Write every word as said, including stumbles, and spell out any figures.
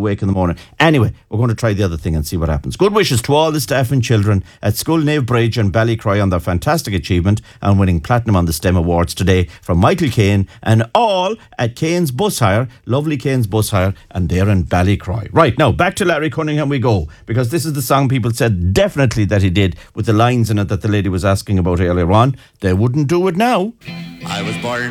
awake in the morning. Anyway, we're going to try the other thing and see what happens. Good wishes to all the staff and children at School Nave Bridge and Ballycroy on their fantastic achievement and winning Platinum on the STEM Awards today from Michael Kane and all at Kane's Bus Hire, lovely Kane's Bus Hire, and they're in Ballycroy. Right, now back to Larry Cunningham we go, because this is the song people said definitely that he did, with the lines in it that the lady was asking about earlier on. They wouldn't do it now. I was born